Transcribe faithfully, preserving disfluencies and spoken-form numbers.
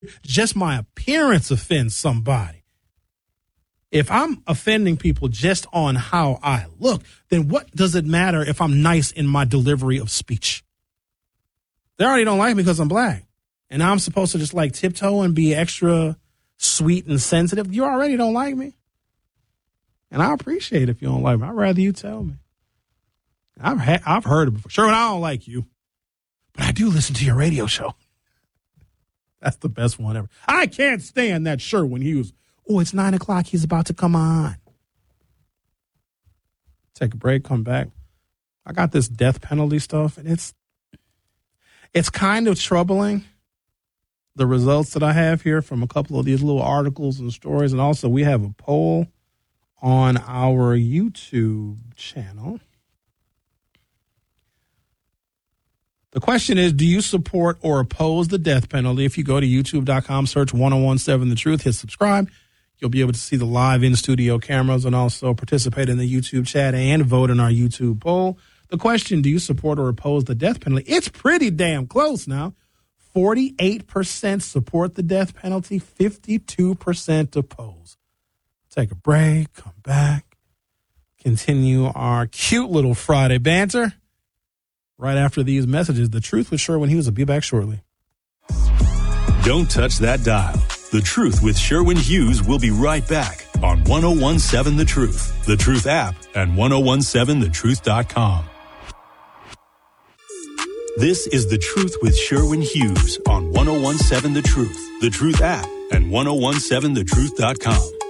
just my appearance offends somebody. If I'm offending people just on how I look, then what does it matter if I'm nice in my delivery of speech? They already don't like me because I'm black. And now I'm supposed to just like tiptoe and be extra sweet and sensitive. You already don't like me. And I appreciate it if you don't like me. I'd rather you tell me. I've ha- I've heard it before. Sure, I don't like you, but I do listen to your radio show. That's the best one ever. I can't stand that Sherwin Hughes. Oh, it's nine o'clock. He's about to come on. Take a break, come back. I got this death penalty stuff, and it's it's kind of troubling, the results that I have here from a couple of these little articles and stories. And also, we have a poll on our YouTube channel. The question is, do you support or oppose the death penalty? If you go to youtube dot com, search ten seventeen The Truth, hit subscribe. You'll be able to see the live in-studio cameras and also participate in the YouTube chat and vote in our YouTube poll. The question, do you support or oppose the death penalty? It's pretty damn close now. forty-eight percent support the death penalty, fifty-two percent oppose. Take a break, come back, continue our cute little Friday banter. Right after these messages, The Truth with Sherwin Hughes will be back shortly. Don't touch that dial. The Truth with Sherwin Hughes will be right back on ten seventeen The Truth, The Truth app, and ten seventeen the truth dot com. This is The Truth with Sherwin Hughes on ten seventeen The Truth, The Truth app, and ten seventeen the truth dot com.